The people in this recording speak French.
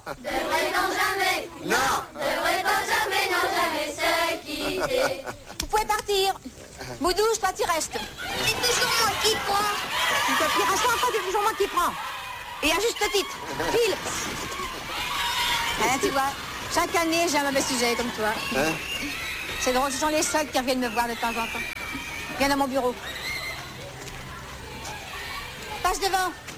Devrait-on jamais, non, devrait-on jamais, non, jamais se quitter. Vous pouvez partir. Boudouche, toi, tu restes. C'est toujours moi qui prends. Pour l'instant, c'est toujours moi qui prends. Et à juste titre. Pile. Hein, tu vois, chaque année, j'ai un mauvais sujet comme toi. Hein? C'est drôle, ce sont les seuls qui reviennent me voir de temps en temps. Viens dans mon bureau. Passe devant.